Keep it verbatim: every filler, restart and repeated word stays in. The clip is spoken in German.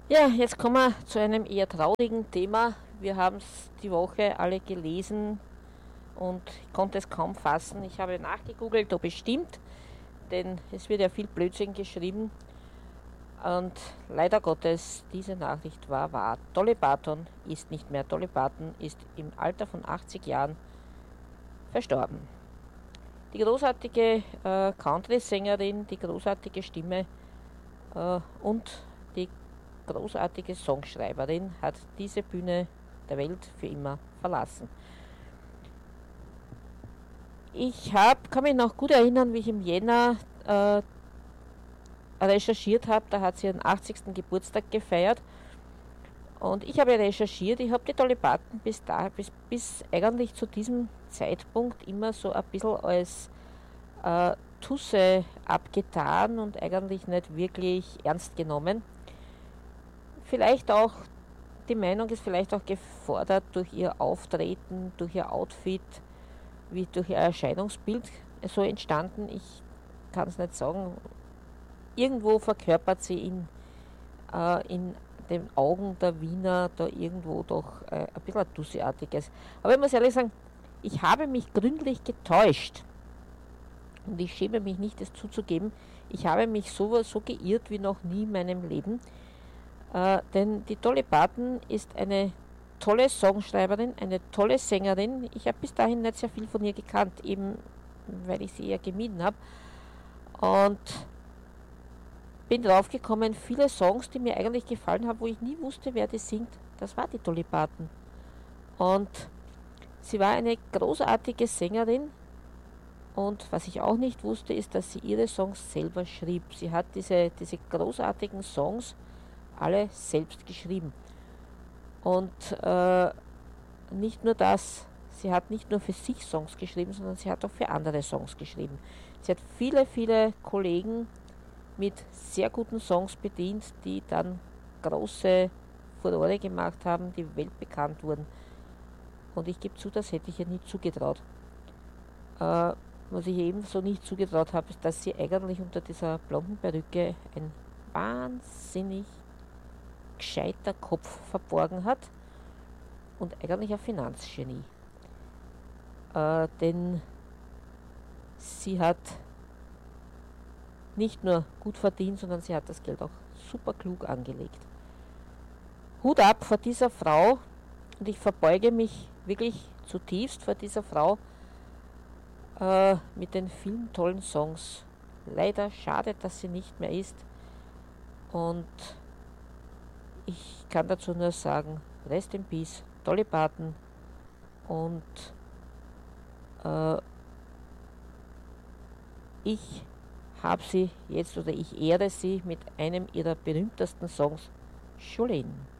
Ja, jetzt kommen wir zu einem eher traurigen Thema. Wir haben es die Woche alle gelesen und ich konnte es kaum fassen. Ich habe nachgegoogelt, ob es stimmt, denn es wird ja viel Blödsinn geschrieben. Und leider Gottes, diese Nachricht war wahr. Dolly Parton ist nicht mehr. Dolly Parton ist im Alter von achtzig Jahren verstorben. Die großartige äh, Country-Sängerin, die großartige Stimme äh, und die großartige Songschreiberin hat diese Bühne der Welt für immer verlassen. Ich hab, kann mich noch gut erinnern, wie ich im Jänner äh, recherchiert habe. Da hat sie ihren achtzigsten Geburtstag gefeiert. Und ich habe recherchiert, ich habe die Dolly Parton bis, da, bis, bis eigentlich zu diesem Zeitpunkt immer so ein bisschen als äh, Tusse abgetan und eigentlich nicht wirklich ernst genommen. Vielleicht auch, die Meinung ist vielleicht auch gefordert durch ihr Auftreten, durch ihr Outfit, wie durch ihr Erscheinungsbild so entstanden. Ich kann es nicht sagen. Irgendwo verkörpert sie in, äh, in den Augen der Wiener da irgendwo doch äh, ein bisschen ein Tussi-artiges. Aber ich muss ehrlich sagen, ich habe mich gründlich getäuscht. Und ich schäme mich nicht, es zuzugeben. Ich habe mich so, so geirrt wie noch nie in meinem Leben. Äh, denn die Dolly Parton ist eine tolle Songschreiberin, eine tolle Sängerin. Ich habe bis dahin nicht sehr viel von ihr gekannt, eben weil ich sie eher gemieden habe. Und bin draufgekommen, viele Songs, die mir eigentlich gefallen haben, wo ich nie wusste, wer die singt, das war die Dolly Parton. Und sie war eine großartige Sängerin. Und was ich auch nicht wusste, ist, dass sie ihre Songs selber schrieb. Sie hat diese, diese großartigen Songs alle selbst geschrieben. Und äh, nicht nur das, sie hat nicht nur für sich Songs geschrieben, sondern sie hat auch für andere Songs geschrieben. Sie hat viele, viele Kollegen mit sehr guten Songs bedient, die dann große Furore gemacht haben, die weltbekannt wurden. Und ich gebe zu, das hätte ich ihr nie zugetraut. Äh, was ich ebenso nicht zugetraut habe, ist, dass sie eigentlich unter dieser blonden Perücke ein wahnsinnig gescheiter Kopf verborgen hat und eigentlich ein Finanzgenie. Äh, denn sie hat nicht nur gut verdient, sondern sie hat das Geld auch super klug angelegt. Hut ab vor dieser Frau und ich verbeuge mich wirklich zutiefst vor dieser Frau äh, mit den vielen tollen Songs. Leider schade, dass sie nicht mehr ist und ich kann dazu nur sagen, Rest in Peace, Dolly Parton und äh, ich habe sie jetzt oder ich ehre sie mit einem ihrer berühmtesten Songs, Jolene.